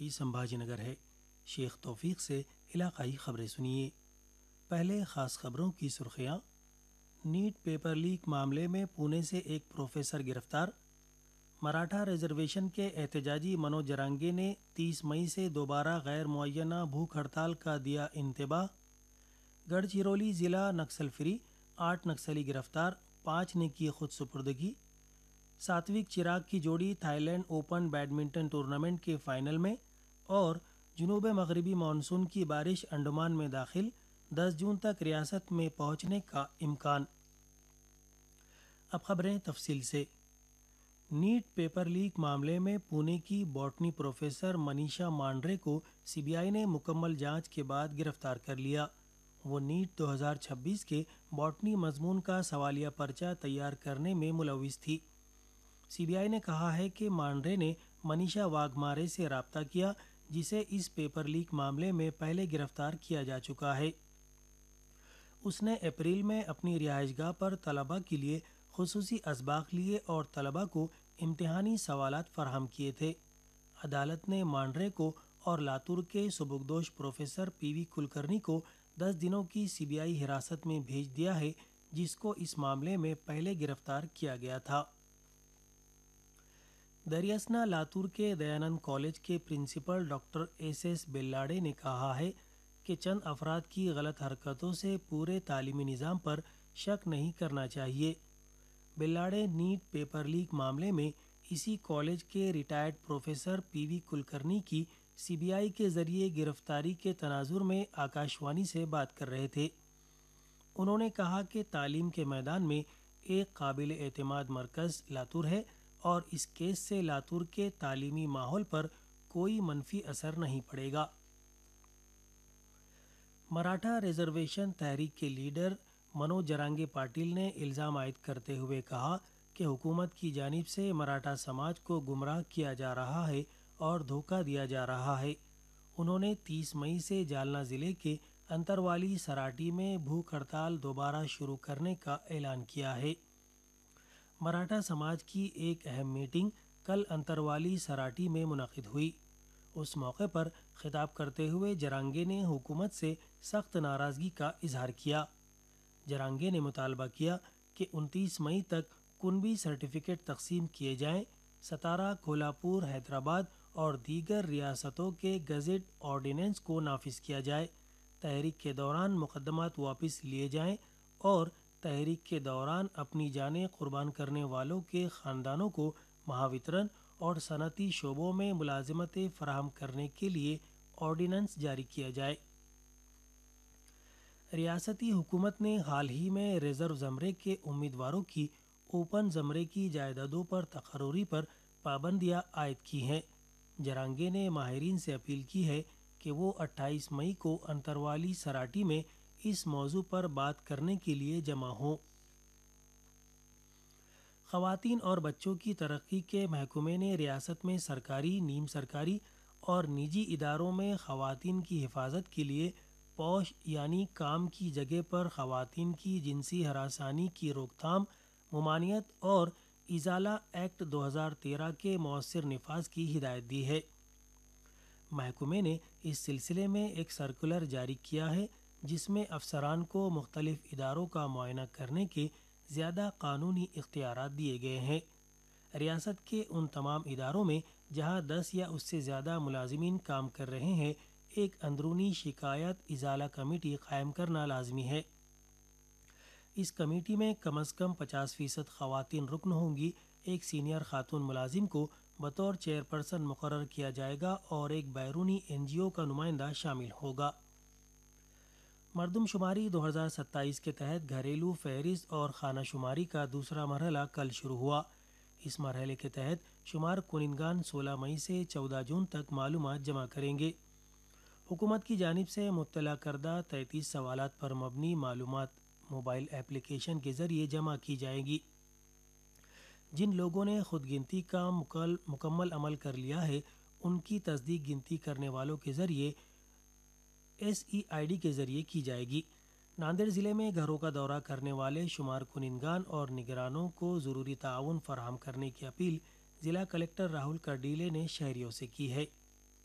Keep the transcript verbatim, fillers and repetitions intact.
چھترپتی سمبھاجی نگر ہے۔ شیخ توفیق سے علاقائی خبریں سنیے۔ پہلے خاص خبروں کی سرخیاں۔ نیٹ پیپر لیک معاملے میں پونے سے ایک پروفیسر گرفتار۔ مراٹھا ریزرویشن کے احتجاجی منوج جرانگے نے تیس مئی سے دوبارہ غیر معینہ بھوک ہڑتال کا دیا انتباہ۔ گڑھ چرولی ضلع نکسل فری، آٹھ نکسلی گرفتار، پانچ نے کی خود سپردگی۔ ساتوک چراغ کی جوڑی Thai land open badminton tournament کے فائنل میں، اور جنوب مغربی مانسون کی بارش انڈمان میں داخل، دس جون تک ریاست میں پہنچنے کا امکان۔ اب خبریں تفصیل سے۔ نیٹ پیپر لیک معاملے میں پونے کی باٹنی پروفیسر منیشا مانڈرے کو سی بی آئی نے مکمل جانچ کے بعد گرفتار کر لیا۔ وہ نیٹ دو ہزار چھبیس کے باٹنی مضمون کا سوالیہ پرچہ تیار کرنے میں ملوث تھی۔ سی بی آئی نے کہا ہے کہ مانڈرے نے منیشا واگھمارے سے رابطہ کیا، جسے اس پیپر لیک معاملے میں پہلے گرفتار کیا جا چکا ہے۔ اس نے اپریل میں اپنی رہائش گاہ پر طلباء کے لیے خصوصی اسباق لیے اور طلباء کو امتحانی سوالات فراہم کیے تھے۔ عدالت نے مانڈرے کو اور لاتور کے سبکدوش پروفیسر پی وی کلکرنی کو دس دنوں کی سی بی آئی حراست میں بھیج دیا ہے، جس کو اس معاملے میں پہلے گرفتار کیا گیا تھا۔ دریاسنا لاتور کے دیانند کالج کے پرنسپل ڈاکٹر ایس ایس بیلاڈے نے کہا ہے کہ چند افراد کی غلط حرکتوں سے پورے تعلیمی نظام پر شک نہیں کرنا چاہیے۔ بیلاڈے نیٹ پیپر لیک معاملے میں اسی کالج کے ریٹائرڈ پروفیسر پی وی کلکرنی کی سی بی آئی کے ذریعے گرفتاری کے تناظر میں آکاشوانی سے بات کر رہے تھے۔ انہوں نے کہا کہ تعلیم کے میدان میں ایک قابل اعتماد مرکز لاتور ہے اور اس کیس سے لاتور کے تعلیمی ماحول پر کوئی منفی اثر نہیں پڑے گا۔ مراٹھا ریزرویشن تحریک کے لیڈر منوج جرانگے پاٹل نے الزام عائد کرتے ہوئے کہا کہ حکومت کی جانب سے مراٹھا سماج کو گمراہ کیا جا رہا ہے اور دھوکہ دیا جا رہا ہے۔ انہوں نے تیس مئی سے جالنا ضلع کے انتروالی سراٹی میں بھوک ہڑتال دوبارہ شروع کرنے کا اعلان کیا ہے۔ مراٹھا سماج کی ایک اہم میٹنگ کل انتروالی سراٹی میں منعقد ہوئی۔ اس موقع پر خطاب کرتے ہوئے جرانگے نے حکومت سے سخت ناراضگی کا اظہار کیا۔ جرانگے نے مطالبہ کیا کہ انتیس مئی تک کنبی سرٹیفکیٹ تقسیم کیے جائیں، ستارہ، کولہاپور، حیدرآباد اور دیگر ریاستوں کے گزٹ آرڈیننس کو نافذ کیا جائے، تحریک کے دوران مقدمات واپس لیے جائیں اور تحریک کے دوران اپنی جانیں قربان کرنے والوں کے خاندانوں کو مہاوترن اور صنعتی شعبوں میں ملازمتیں فراہم کرنے کے لیے آرڈیننس جاری کیا جائے۔ ریاستی حکومت نے حال ہی میں ریزرو زمرے کے امیدواروں کی اوپن زمرے کی جائیدادوں پر تقرری پر پابندیاں عائد کی ہیں۔ جرانگے نے ماہرین سے اپیل کی ہے کہ وہ اٹھائیس مئی کو انتروالی سراٹی میں اس موضوع پر بات کرنے کے لیے جمع ہوں۔ خواتین اور بچوں کی ترقی کے محکمے نے ریاست میں سرکاری، نیم سرکاری اور نجی اداروں میں خواتین کی حفاظت کے لیے پوش یعنی کام کی جگہ پر خواتین کی جنسی ہراسانی کی روک تھام، ممانعت اور ازالہ ایکٹ دو ہزار تیرہ کے مؤثر نفاذ کی ہدایت دی ہے۔ محکمے نے اس سلسلے میں ایک سرکولر جاری کیا ہے، جس میں افسران کو مختلف اداروں کا معائنہ کرنے کے زیادہ قانونی اختیارات دیے گئے ہیں۔ ریاست کے ان تمام اداروں میں جہاں دس یا اس سے زیادہ ملازمین کام کر رہے ہیں، ایک اندرونی شکایات ازالہ کمیٹی قائم کرنا لازمی ہے۔ اس کمیٹی میں کم از کم پچاس فیصد خواتین رکن ہوں گی۔ ایک سینئر خاتون ملازم کو بطور چیئرپرسن مقرر کیا جائے گا اور ایک بیرونی این جی او کا نمائندہ شامل ہوگا۔ مردم شماری دو ہزار ستائیس کے تحت گھریلو فہرست اور خانہ شماری کا دوسرا مرحلہ کل شروع ہوا۔ اس مرحلے کے تحت شمار کنندگان سولہ مئی سے چودہ جون تک معلومات جمع کریں گے۔ حکومت کی جانب سے مطلع کردہ تینتیس سوالات پر مبنی معلومات موبائل اپلیکیشن کے ذریعے جمع کی جائیں گی۔ جن لوگوں نے خود گنتی کا مکمل عمل کر لیا ہے، ان کی تصدیق گنتی کرنے والوں کے ذریعے ایس ای آئی ڈی کے ذریعے کی جائے گی۔ ناندیڑ ضلع میں گھروں کا دورہ کرنے والے شمار کنندگان اور نگرانوں کو ضروری تعاون فراہم کرنے کی اپیل ضلع کلکٹر راہل کڈیلے نے شہریوں سے کی ہے۔